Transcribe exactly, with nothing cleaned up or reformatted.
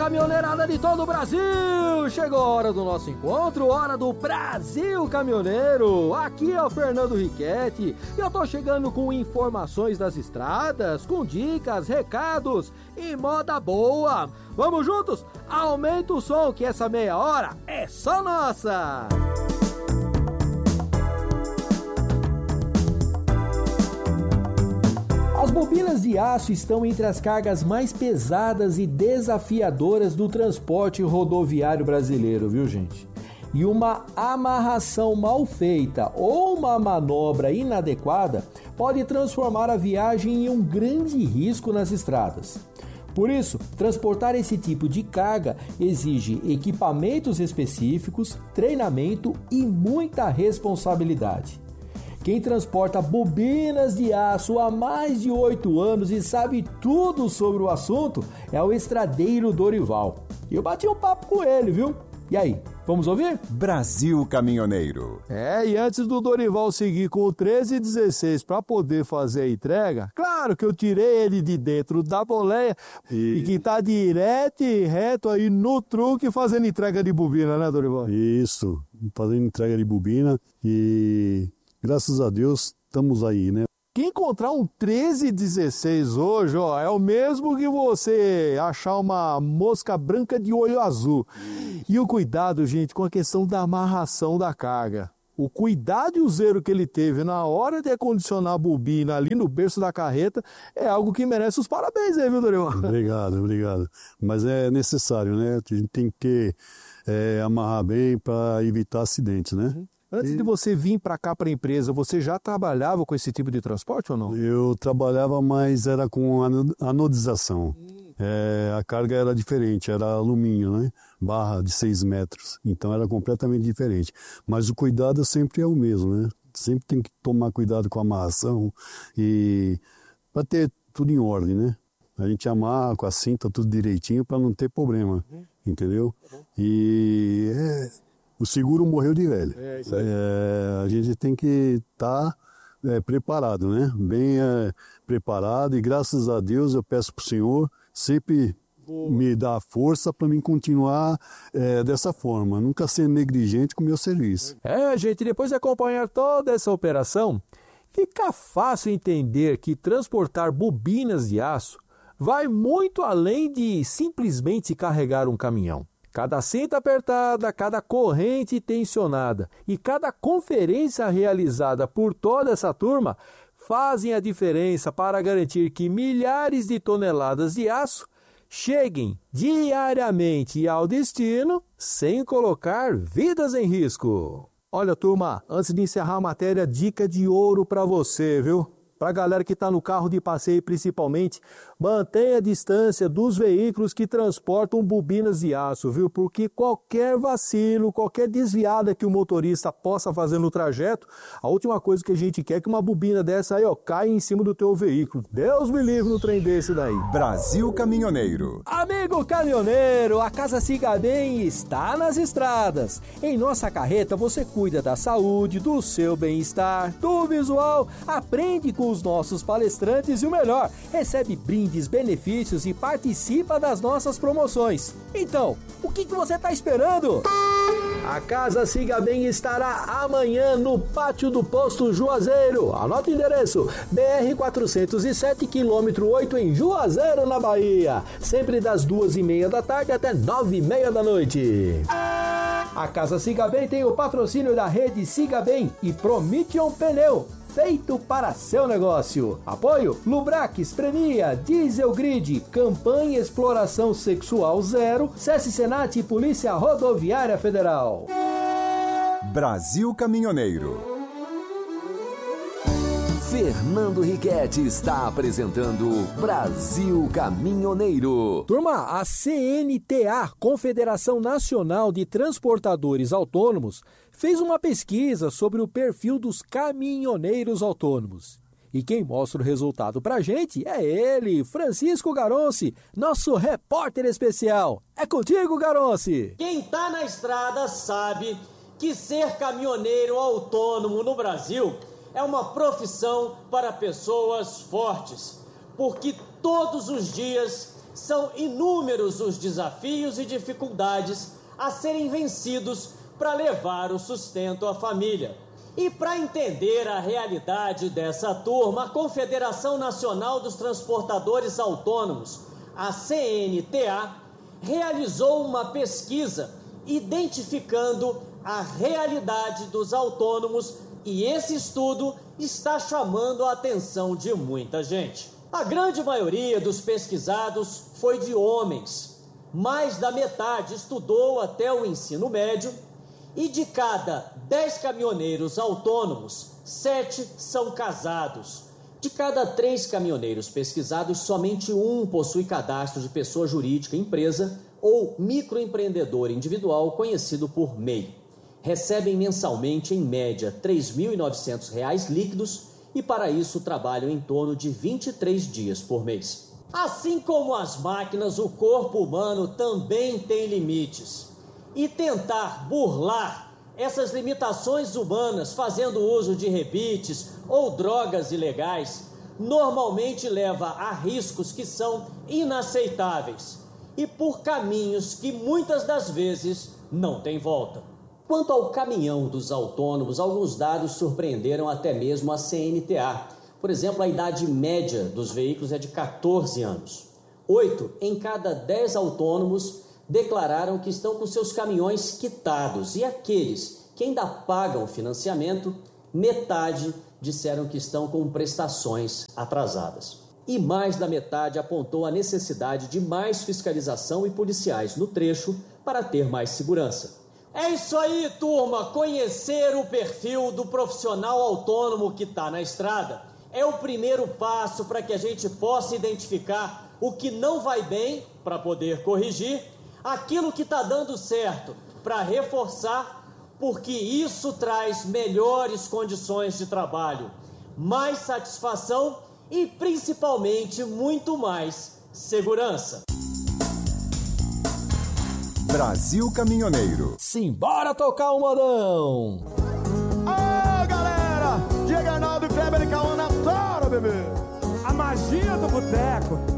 caminhoneirada de todo o Brasil! Chegou a hora do nosso encontro, hora do Brasil Caminhoneiro. Aqui é o Fernando Riquetti e eu tô chegando com informações das estradas, com dicas, recados e moda boa. Vamos juntos? Aumenta o som que essa meia hora é só nossa! As bobinas de aço estão entre as cargas mais pesadas e desafiadoras do transporte rodoviário brasileiro, viu, gente? E uma amarração mal feita ou uma manobra inadequada pode transformar a viagem em um grande risco nas estradas. Por isso, transportar esse tipo de carga exige equipamentos específicos, treinamento e muita responsabilidade. Quem transporta bobinas de aço há mais de oito anos e sabe tudo sobre o assunto é o estradeiro Dorival. Eu bati um papo com ele, viu? E aí, vamos ouvir? Brasil Caminhoneiro. É, e antes do Dorival seguir com o treze e dezesseis para poder fazer a entrega, claro que eu tirei ele de dentro da boleia e, e que tá direto e reto aí no truque fazendo entrega de bobina, né, Dorival? Isso, fazendo entrega de bobina e... graças a Deus, estamos aí, né? Quem encontrar um treze dezesseis hoje, ó, é o mesmo que você achar uma mosca branca de olho azul. E o cuidado, gente, com a questão da amarração da carga. O cuidado e o zelo que ele teve na hora de acondicionar a bobina ali no berço da carreta é algo que merece os parabéns aí, viu, Dorival? Obrigado, obrigado. Mas é necessário, né? A gente tem que é, amarrar bem para evitar acidentes, né? Uhum. Antes e... de você vir para cá para a empresa, você já trabalhava com esse tipo de transporte ou não? Eu trabalhava, mas era com anodização. Hum. É, a carga era diferente, era alumínio, né? Barra de seis metros, então era completamente diferente. Mas o cuidado sempre é o mesmo, né? Sempre tem que tomar cuidado com a amarração e para ter tudo em ordem, né? A gente amarra com a cinta tudo direitinho para não ter problema, uhum. Entendeu? Uhum. E é, o seguro morreu de velho. É, isso aí. É, a gente tem que estar tá, é, preparado, né? Bem é, preparado, e graças a Deus eu peço para o Senhor sempre Boa. me dar força para mim continuar é, dessa forma, nunca ser negligente com o meu serviço. É, gente, depois de acompanhar toda essa operação, fica fácil entender que transportar bobinas de aço vai muito além de simplesmente carregar um caminhão. Cada cinta apertada, cada corrente tensionada e cada conferência realizada por toda essa turma fazem a diferença para garantir que milhares de toneladas de aço cheguem diariamente ao destino sem colocar vidas em risco. Olha, turma, antes de encerrar a matéria, dica de ouro para você, viu? Para a galera que está no carro de passeio principalmente, mantenha a distância dos veículos que transportam bobinas de aço, viu? Porque qualquer vacilo, qualquer desviada que o motorista possa fazer no trajeto, a última coisa que a gente quer é que uma bobina dessa aí, ó, caia em cima do teu veículo. Deus me livre no trem desse daí. Brasil Caminhoneiro. Amigo caminhoneiro, a Casa Siga Bem está nas estradas. Em nossa carreta você cuida da saúde, do seu bem-estar, do visual, aprende com os nossos palestrantes e o melhor, recebe brindes, benefícios e participa das nossas promoções. Então, o que, que você está esperando? A Casa Siga Bem estará amanhã no pátio do posto Juazeiro. Anota o endereço: B R quatrocentos e sete, quilômetro oito, em Juazeiro, na Bahia. Sempre das duas e meia da tarde até nove e meia da noite. A Casa Siga Bem tem o patrocínio da rede Siga Bem e Prometion Pneu, feito para seu negócio. Apoio: Lubrax, Premia, Diesel Grid, Campanha Exploração Sexual Zero, SESC Senat e Polícia Rodoviária Federal. Brasil Caminhoneiro. Fernando Riquetti está apresentando Brasil Caminhoneiro. Turma, a C N T A, Confederação Nacional de Transportadores Autônomos, fez uma pesquisa sobre o perfil dos caminhoneiros autônomos. E quem mostra o resultado pra gente é ele, Francisco Garonci, nosso repórter especial. É contigo, Garonci! Quem tá na estrada sabe que ser caminhoneiro autônomo no Brasil é uma profissão para pessoas fortes, porque todos os dias são inúmeros os desafios e dificuldades a serem vencidos para levar o sustento à família. E para entender a realidade dessa turma, a Confederação Nacional dos Transportadores Autônomos, a C N T A, realizou uma pesquisa identificando a realidade dos autônomos e esse estudo está chamando a atenção de muita gente. A grande maioria dos pesquisados foi de homens, mais da metade estudou até o ensino médio e de cada dez caminhoneiros autônomos, sete são casados. De cada três caminhoneiros pesquisados, somente um possui cadastro de pessoa jurídica, empresa ou microempreendedor individual, conhecido por M E I. Recebem mensalmente, em média, três mil e novecentos reais líquidos e, para isso, trabalham em torno de vinte e três dias por mês. Assim como as máquinas, o corpo humano também tem limites. E tentar burlar essas limitações humanas fazendo uso de rebites ou drogas ilegais normalmente leva a riscos que são inaceitáveis e por caminhos que muitas das vezes não têm volta. Quanto ao caminhão dos autônomos, alguns dados surpreenderam até mesmo a C N T A. Por exemplo, a idade média dos veículos é de quatorze anos. Oito em cada dez autônomos declararam que estão com seus caminhões quitados. E aqueles que ainda pagam financiamento, metade disseram que estão com prestações atrasadas. E mais da metade apontou a necessidade de mais fiscalização e policiais no trecho para ter mais segurança. É isso aí, turma! Conhecer o perfil do profissional autônomo que está na estrada é o primeiro passo para que a gente possa identificar o que não vai bem para poder corrigir, aquilo que está dando certo para reforçar, porque isso traz melhores condições de trabalho, mais satisfação e principalmente muito mais segurança. Brasil Caminhoneiro. Simbora tocar o modão! Ô, galera! Diego Arnaldo, Kleber e Cauã na tora, bebê! A magia do boteco